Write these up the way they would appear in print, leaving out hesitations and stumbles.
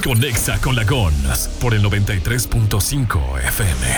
Conexa con la Gons por el 93.5 FM.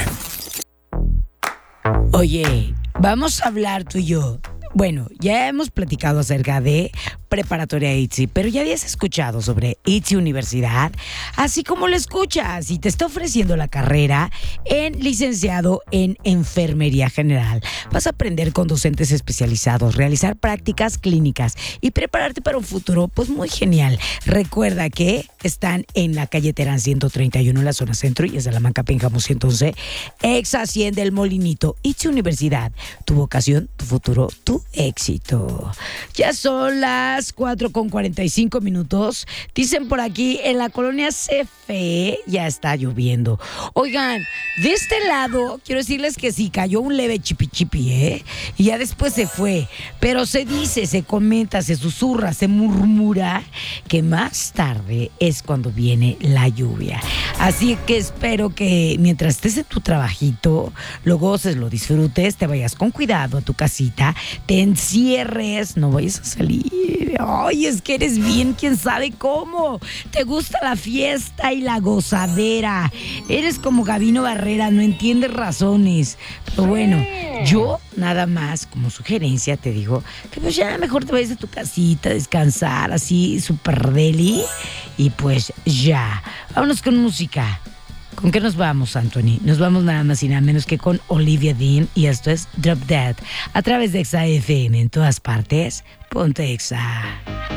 Oye, vamos a hablar tú y yo. Bueno, ya hemos platicado acerca de Preparatoria ITZY, pero ya habías escuchado sobre ITZY Universidad, así como lo escuchas, y te está ofreciendo la carrera en licenciado en Enfermería General. Vas a aprender con docentes especializados, realizar prácticas clínicas y prepararte para un futuro pues muy genial. Recuerda que están en la calle Terán 131 en la zona centro y en Salamanca, Pénjamo 111, ex Hacienda El Molinito. ITZY Universidad, tu vocación, tu futuro, tu éxito. Ya son las 4:45. Dicen por aquí, en la colonia CFE ya está lloviendo. Oigan, de este lado, quiero decirles que sí, cayó un leve chipi, y ya después se fue. Pero se dice, se comenta, se susurra, se murmura que más tarde es cuando viene la lluvia. Así que espero que mientras estés en tu trabajito, lo goces, lo disfrutes, te vayas con cuidado a tu casita, te encierres, no vayas a salir. Ay, es que eres bien, quién sabe cómo. Te gusta la fiesta y la gozadera. Eres como Gabino Barrera, no entiendes razones. Pero bueno, yo nada más como sugerencia te digo que pues ya mejor te vayas a tu casita a descansar, así super deli. Y pues ya, vámonos con música. ¿Con qué nos vamos, Anthony? Nos vamos nada más y nada menos que con Olivia Dean, y esto es Drop Dead a través de Exa FM en todas partes. Ponte Exa.